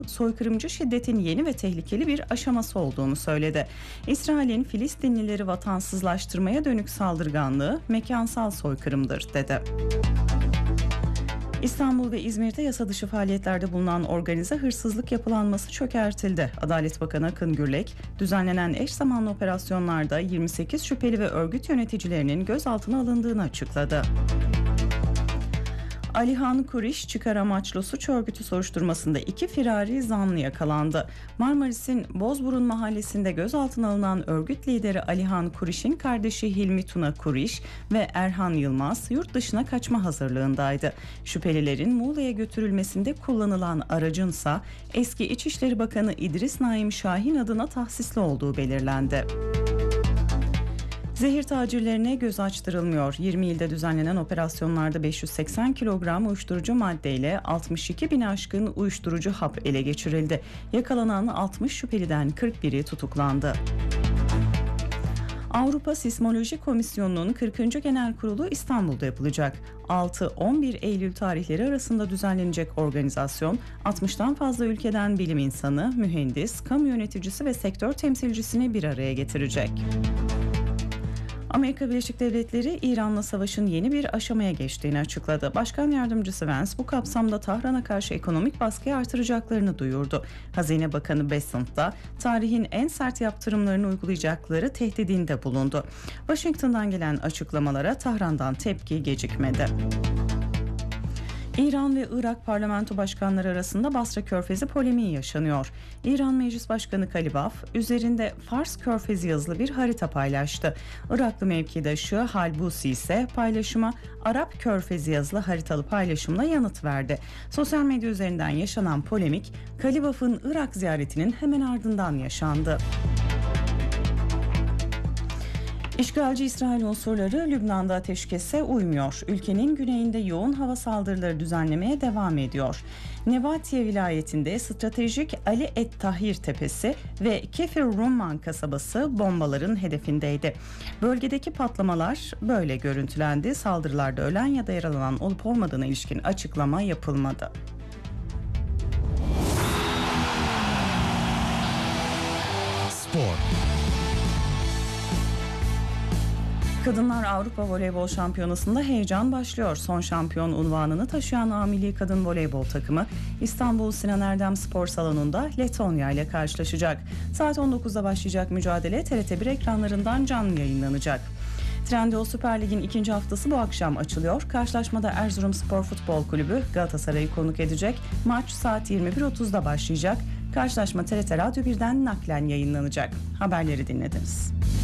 soykırımcı şiddetin yeni ve tehlikeli bir aşaması olduğunu söyledi. İsrail'in Filistinlileri vatansızlaştırmaya dönük saldırganlığı mekansal soykırımdır dedi. İstanbul ve İzmir'de yasa dışı faaliyetlerde bulunan organize hırsızlık yapılanması çökertildi. Adalet Bakanı Akın Gürlek, düzenlenen eş zamanlı operasyonlarda 28 şüpheli ve örgüt yöneticilerinin gözaltına alındığını açıkladı. Alihan Kuriş çıkar amaçlı suç örgütü soruşturmasında 2 firari zanlı yakalandı. Marmaris'in Bozburun mahallesinde gözaltına alınan örgüt lideri Alihan Kuriş'in kardeşi Hilmi Tuna Kuriş ve Erhan Yılmaz yurt dışına kaçma hazırlığındaydı. Şüphelilerin Muğla'ya götürülmesinde kullanılan aracınsa eski İçişleri Bakanı İdris Naim Şahin adına tahsisli olduğu belirlendi. Zehir tacirlerine göz açtırılmıyor. 20 ilde düzenlenen operasyonlarda 580 kilogram uyuşturucu maddeyle 62 bin aşkın uyuşturucu hap ele geçirildi. Yakalanan 60 şüpheliden 41'i tutuklandı. Avrupa Sismoloji Komisyonu'nun 40. Genel Kurulu İstanbul'da yapılacak. 6-11 Eylül tarihleri arasında düzenlenecek organizasyon, 60'tan fazla ülkeden bilim insanı, mühendis, kamu yöneticisi ve sektör temsilcisini bir araya getirecek. Amerika Birleşik Devletleri İran'la savaşın yeni bir aşamaya geçtiğini açıkladı. Başkan Yardımcısı Vance bu kapsamda Tahran'a karşı ekonomik baskıyı artıracaklarını duyurdu. Hazine Bakanı Bessent da tarihin en sert yaptırımlarını uygulayacakları tehdidinde bulundu. Washington'dan gelen açıklamalara Tahran'dan tepki gecikmedi. İran ve Irak parlamento başkanları arasında Basra Körfezi polemiği yaşanıyor. İran Meclis Başkanı Kalibaf, üzerinde Fars Körfezi yazılı bir harita paylaştı. Iraklı mevkidaşı Halbusi ise paylaşıma Arap Körfezi yazılı haritalı paylaşımla yanıt verdi. Sosyal medya üzerinden yaşanan polemik, Kalibaf'ın Irak ziyaretinin hemen ardından yaşandı. İşgalci İsrail unsurları Lübnan'da ateşkese uymuyor. Ülkenin güneyinde yoğun hava saldırıları düzenlemeye devam ediyor. Nevatiye vilayetinde stratejik Ali Et Tahir Tepesi ve Kefir Rumman kasabası bombaların hedefindeydi. Bölgedeki patlamalar böyle görüntülendi. Saldırılarda ölen ya da yaralanan olup olmadığına ilişkin açıklama yapılmadı. Spor. Kadınlar Avrupa Voleybol Şampiyonası'nda heyecan başlıyor. Son şampiyon unvanını taşıyan A Milli Kadın Voleybol takımı İstanbul Sinan Erdem Spor Salonu'nda Letonya ile karşılaşacak. Saat 19'da başlayacak mücadele TRT1 ekranlarından canlı yayınlanacak. Trendyol Süper Lig'in ikinci haftası bu akşam açılıyor. Karşılaşmada Erzurumspor Futbol Kulübü Galatasaray'ı konuk edecek. Maç saat 21.30'da başlayacak. Karşılaşma TRT Radyo 1'den naklen yayınlanacak. Haberleri dinlediniz.